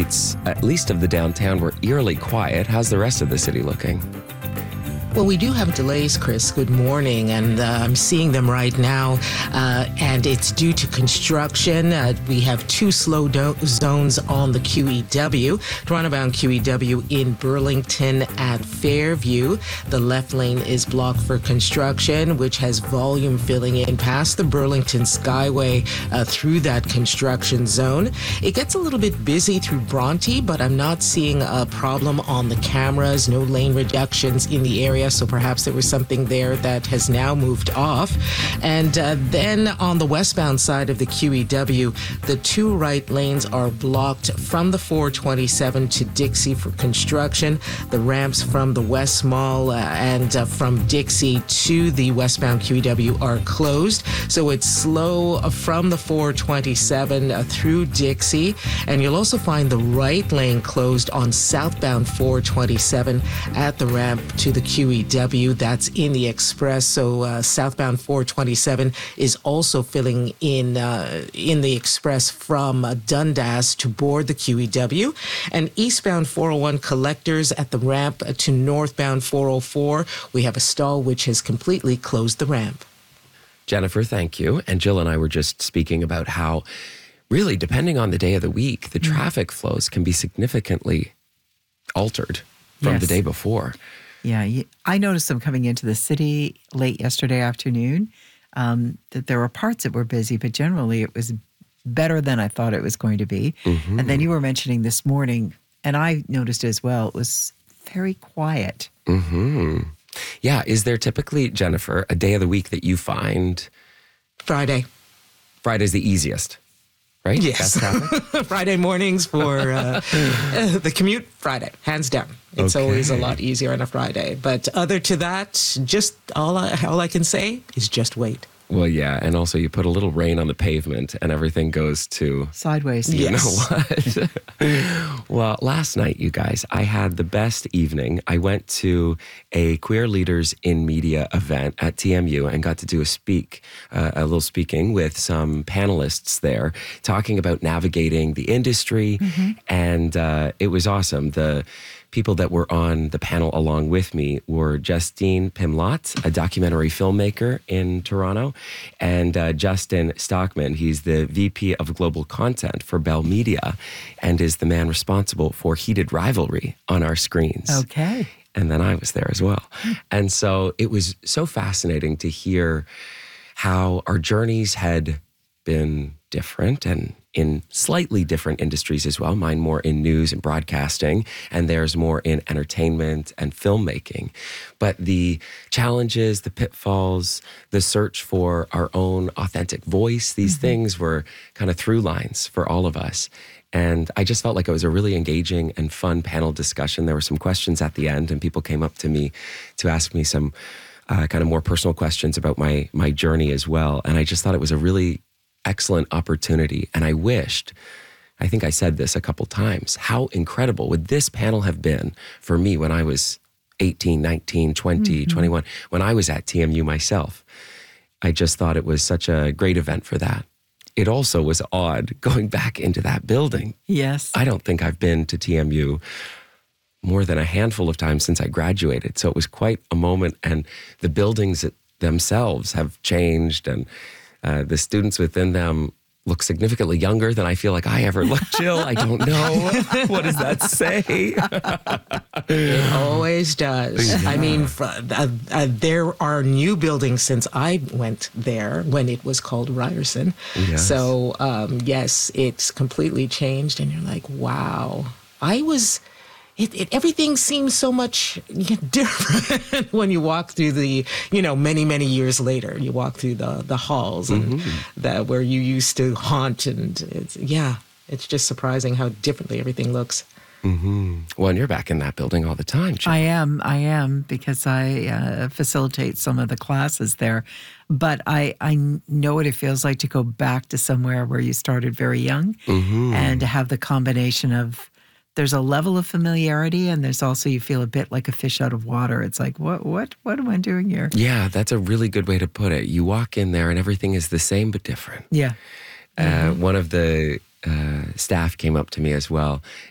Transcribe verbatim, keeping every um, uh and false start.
streets, at least of the downtown, were eerily quiet. How's the rest of the city looking? Well, we do have delays, Chris. Good morning. And uh, I'm seeing them right now. Uh, and it's due to construction. Uh, we have two slow do- zones on the Q E W. Toronto-bound Q E W in Burlington at Fairview. The left lane is blocked for construction, which has volume filling in past the Burlington Skyway uh, through that construction zone. It gets a little bit busy through Bronte, but I'm not seeing a problem on the cameras. No lane reductions in the area. So perhaps there was something there that has now moved off. And uh, then on the westbound side of the Q E W, the two right lanes are blocked from the four twenty-seven to Dixie for construction. The ramps from the West Mall uh, and uh, from Dixie to the westbound Q E W are closed. So it's slow from the four twenty-seven uh, through Dixie. And you'll also find the right lane closed on southbound four twenty-seven at the ramp to the Q E W. That's in the Express. So uh, southbound four twenty-seven is also filling in uh, in the Express from uh, Dundas to board the Q E W. And eastbound four oh one collectors at the ramp to northbound four oh four. We have a stall which has completely closed the ramp. Jennifer, thank you. And Jill and I were just speaking about how, really, depending on the day of the week, the traffic flows can be significantly altered from Yes. the day before. Yeah, you- I noticed them coming into the city late yesterday afternoon, um, that there were parts that were busy, but generally it was better than I thought it was going to be. Mm-hmm. And then you were mentioning this morning, and I noticed as well, it was very quiet. hmm Yeah. Is there typically, Jennifer, a day of the week that you find Friday. Friday's the easiest, right? Yes. Best traffic? Friday mornings for uh, uh, the commute, Friday, hands down. It's Okay. always a lot easier on a Friday. But other to that, just all I, all I can say is just wait. Well, yeah. And also you put a little rain on the pavement and everything goes to... Sideways. You Yes. know what? Well, last night, you guys, I had the best evening. I went to a Queer Leaders in Media event at T M U and got to do a speak, uh, a little speaking with some panelists there, talking about navigating the industry. And uh, it was awesome. The people that were on the panel along with me were Justine Pimlott, a documentary filmmaker in Toronto, and uh, Justin Stockman. He's the V P of Global Content for Bell Media and is the man responsible for Heated Rivalry on our screens. Okay. And then I was there as well. And so it was so fascinating to hear how our journeys had been different and in slightly different industries as well. Mine more in news and broadcasting, and theirs more in entertainment and filmmaking. But the challenges, the pitfalls, the search for our own authentic voice, these things were kind of through lines for all of us. And I just felt like it was a really engaging and fun panel discussion. There were some questions at the end, and people came up to me to ask me some uh, kind of more personal questions about my my journey as well. And I just thought it was a really excellent opportunity. And I wished, I think I said this a couple times, how incredible would this panel have been for me when I was eighteen, nineteen, twenty, mm-hmm. twenty-one, when I was at T M U myself. I just thought it was such a great event for that. It also was odd going back into that building. Yes. I don't think I've been to T M U more than a handful of times since I graduated. So it was quite a moment. And the buildings themselves have changed, and uh, the students within them look significantly younger than I feel like I ever looked. Jill, I don't know. What does that say? It always does. Yeah. I mean, fr- uh, uh, there are new buildings since I went there when it was called Ryerson. Yes. So, um, yes, it's completely changed. And you're like, wow. I was... It, it, everything seems so much different when you walk through the, you know, many, many years later. You walk through the, the halls and Mm-hmm. that where you used to haunt. And it's, yeah, it's just surprising how differently everything looks. Mm-hmm. Well, and you're back in that building all the time, Jill. I am, I am, because I uh, facilitate some of the classes there. But I, I know what it feels like to go back to somewhere where you started very young Mm-hmm. and to have the combination of, there's a level of familiarity, and there's also, you feel a bit like a fish out of water. It's like, what, what, what am I doing here? Yeah, that's a really good way to put it. You walk in there and everything is the same but different. Yeah. Uh, one of the uh, staff came up to me as well